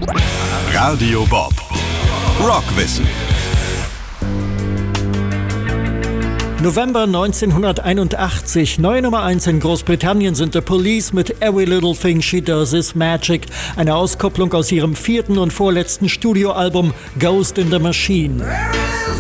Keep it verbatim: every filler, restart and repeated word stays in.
Radio Bob. Rockwissen. November neunzehnhunderteinundachtzig. Neue Nummer eins in Großbritannien sind The Police mit Every Little Thing She Does Is Magic. Eine Auskopplung aus ihrem vierten und vorletzten Studioalbum Ghost in the Machine.